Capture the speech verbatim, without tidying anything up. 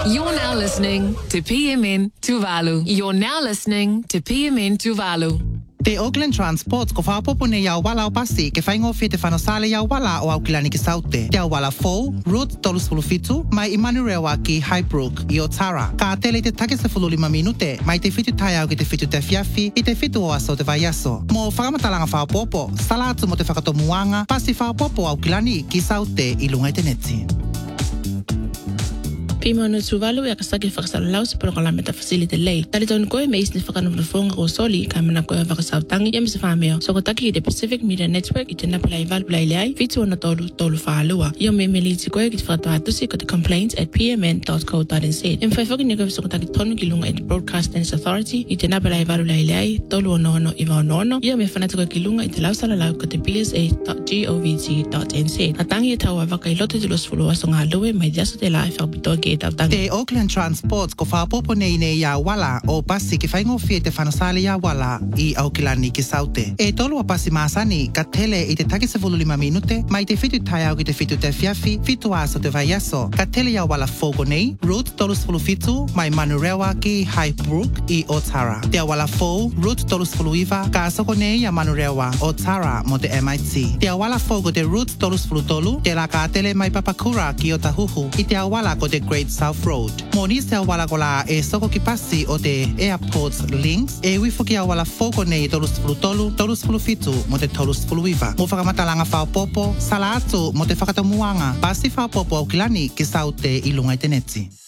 You're now listening to P M N Tuvalu. You're now listening to P M N Tuvalu. Te Auckland Transport ko whapopo ne iau wala o pasi ke whaingo fie te whanosale iau wala o Aukilani ki Saute. Te au wala fou, Route tolus fitu, mai Immanurewa ki Highbrook i Otara. Ka tele te take se fululima minute, mai te fitu tai au ki te fitu te fiafi, i te fitu o aso te vaiaso. Mo whakamatalanga whapopo, salatu mo te whakatomuanga, pasi whapopo Aukilani ki Saute i lunga i te neti. Pimano Tuvalu ya kasaki whakasalau se programa ta facility lei. Tali taun koe me isni whakanawhafonga o soli ka mana koe whakasautangi ya misa whameo. So ko taki i te Pacific Media Network i te napalai valpulai lei, fitu ana tolu tolu whaalua. Io me me liti koe ki te whakatoatusi ko te complaints at p m n dot co dot n z. Im whaifoki ni koe so ko taki tonu ki lunga i te Broadcasters Authority i te napalai valpulai lei, tolu ono ono i waonono. Io me whanata koe ki lunga i te lausala lau ko te b s a dot govt dot n z. Na tangi e tau a waka i loto te los fulua so ngā lue mai diaso te lai whakapitoa ki Te Auckland Transport ko whapopo nei nei ia wala o pasi ki whaingo fie te whanosale ia wala i Aukilani ki Saute. E tolu a pasi maasani ka tele i te take se fululima minute, mai te fitu tai au ki te fitu te fiafi, fitu aso te vaiaso. Ka tele ia wala fogo nei, Route tolus fitu, mai Manurewa ki Highbrook i Otara. Te wala fou, Route tolus iwa, ka asoko nei ia Manurewa, Otara mo te M I T. Te wala fogo te Route tolus tolu, te la ka tele mai Papakura ki Otahuhu, i te wala ko te Great South Road. Moni se wala gola e soko ki pasi o te Airports Links e wifoki a wala foko nei tolus tolu, tolus fitu mo te tolus iwa. Mo whakamatalanga whaopopo, sala atu mo te whakatamuanga, pasi whaopopo Aukilani ki Saute i lunga i te neti.